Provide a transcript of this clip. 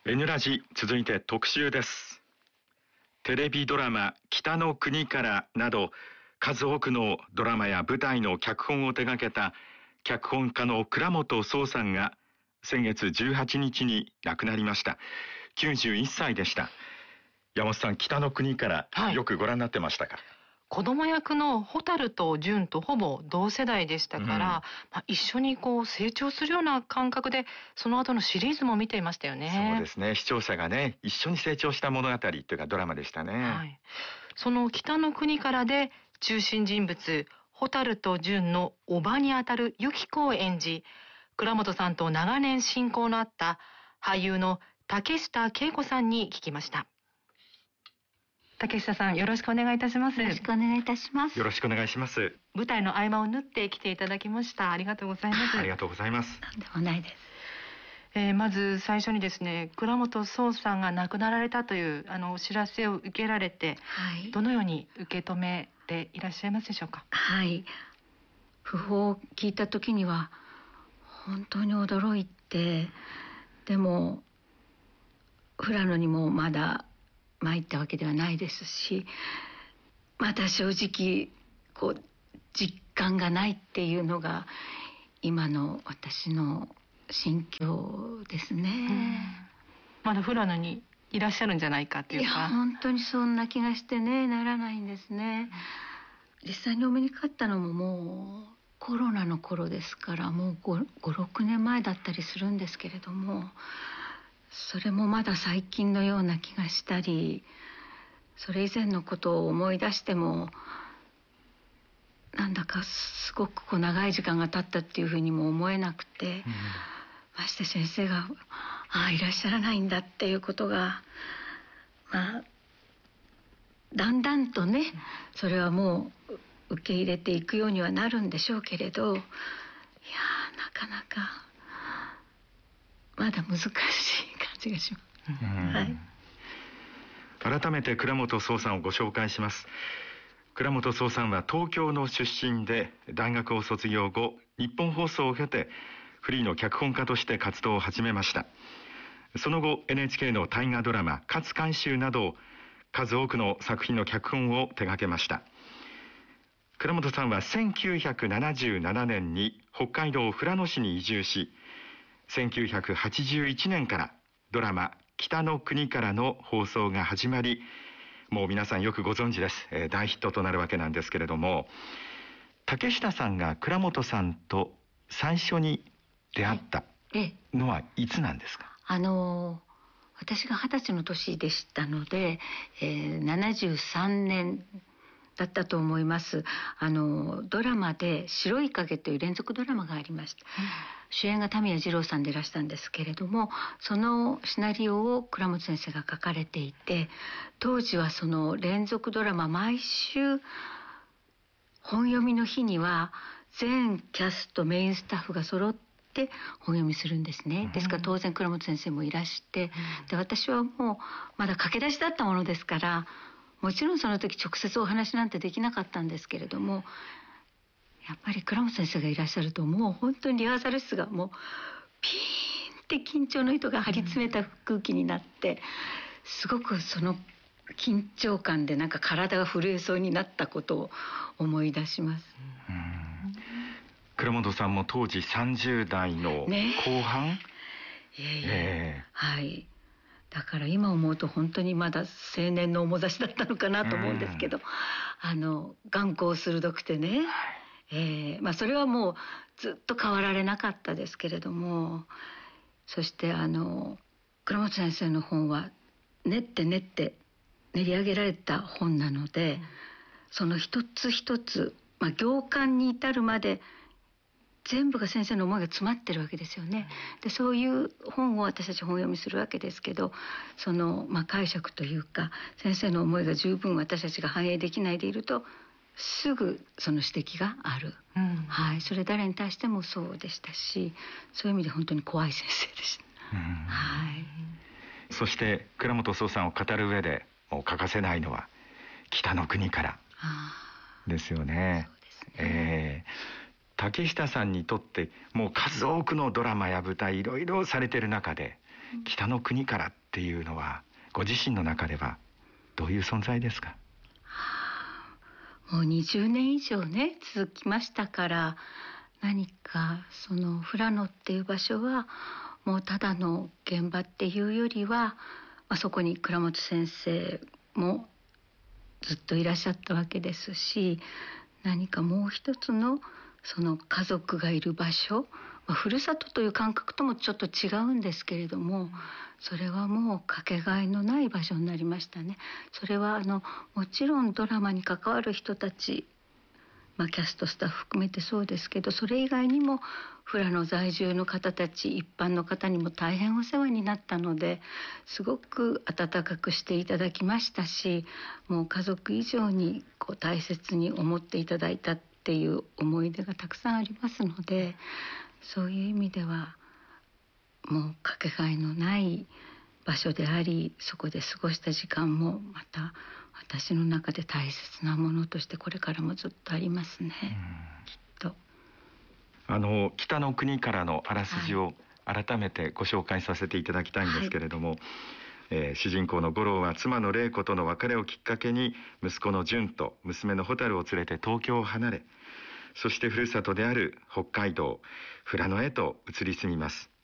N ラジ続いて特集です。テレビドラマ北の国からなど数多くのドラマや舞台の脚本を手掛けた脚本家の倉本聰さんが先月18日に亡くなりました。91歳でした。山本さん、北の国からよくご覧になってましたか？ 子供役の蛍と純とほぼ同世代でしたから、一緒に成長するような感覚でその後のシリーズも見ていましたよね。 そうですね、視聴者がね一緒に成長した物語というかドラマでしたね。 その北の国からで中心人物蛍と純の叔母にあたる由紀子を演じ、倉本さんと長年親交のあった俳優の竹下景子さんに聞きました。竹下さん、よろしくお願いいたします。 よろしくお願いいたします。 よろしくお願いします。 舞台の合間を縫って来ていただきました。ありがとうございます。 ありがとうございます。 なんでもないです。 まず最初にですね、倉本聰さんが亡くなられたというお知らせを受けられて、どのように受け止めていらっしゃいますでしょうか？ 訃報を聞いた時には本当に驚いて、でも富良野にもまだ参ったわけではないですし、まだ正直実感がないっていうのが今の私の心境ですね。 まだ富良野にいらっしゃるんじゃないかっていうか。 いや、本当にそんな気がしてね、ならないんですね。実際にお目にかかったのももうコロナの頃ですから、もう5、6年前だったりするんですけれども、それもまだ最近のような気がしたり、それ以前のことを思い出してもなんだかすごく長い時間が経ったっていうふうにも思えなくて、まして先生がいらっしゃらないんだっていうことが、だんだんとね、それはもう受け入れていくようにはなるんでしょうけれど、いやなかなかまだ難しい感じがします。 改めて倉本聰さんをご紹介します。倉本聰さんは東京の出身で、大学を卒業後日本放送を経てフリーの脚本家として活動を始めました。その後 NHK の大河ドラマ勝海舟など数多くの作品の脚本を手掛けました。倉本さんは1977年に北海道富良野市に移住し、1981年からドラマ北の国からの放送が始まり、もう皆さんよくご存知です。大ヒットとなるわけなんですけれども、竹下さんが倉本さんと最初に出会ったのはいつなんですか？ 私が20歳の年でしたので、73年だったと思います。ドラマで白い影という連続ドラマがありました。主演が田宮二郎さんでいらしたんですけれども、そのシナリオを倉本先生が書かれていて、当時はその連続ドラマ毎週本読みの日には全キャストメインスタッフが揃って本読みするんですね。ですから当然倉本先生もいらして、で私はもうまだ駆け出しだったものですから、もちろんその時直接お話なんてできなかったんですけれども、やっぱり倉本先生がいらっしゃるともう本当にリハーサル室がもうピーンって緊張の糸が張り詰めた空気になって、すごくその緊張感でなんか体が震えそうになったことを思い出します。 倉本さんも当時30代の後半、 だから今思うと本当にまだ青年の面差しだったのかなと思うんですけど、眼光鋭くてね、それはもうずっと変わられなかったですけれども、そして倉本先生の本は練って練り上げられた本なので、その一つ一つ、行間に至るまで全部が先生の思いが詰まってるわけですよね。でそういう本を私たち本読みするわけですけど、その解釈というか先生の思いが十分私たちが反映できないでいるとすぐその指摘がある、それ誰に対してもそうでしたし、そういう意味で本当に怖い先生でした。 そして倉本聰さんを語る上でもう欠かせないのは北の国からですよね。竹下さんにとってもう数多くのドラマや舞台いろいろされてる中で、 北の国からっていうのはご自身の中ではどういう存在ですか？ もう20年以上ね続きましたから、何かその富良野っていう場所はもうただの現場っていうよりは、そこに倉本先生もずっといらっしゃったわけですし、何かもう一つのその家族がいる場所、ふるさとという感覚ともちょっと違うんですけれども、それはもうかけがえのない場所になりましたね。それはもちろんドラマに関わる人たち、キャストスタッフ含めてそうですけど、それ以外にも富良野在住の方たち、一般の方にも大変お世話になったので、すごく温かくしていただきましたし、もう家族以上に大切に思っていただいたっていう思い出がたくさんありますので、そういう意味ではもうかけがえのない場所であり、そこで過ごした時間もまた私の中で大切なものとしてこれからもずっとありますね、きっと。 北の国からのあらすじを改めてご紹介させていただきたいんですけれども、主人公の五郎は妻の玲子との別れをきっかけに息子の純と娘の蛍を連れて東京を離れ、そしてふるさとである北海道富良野へと移り住みます。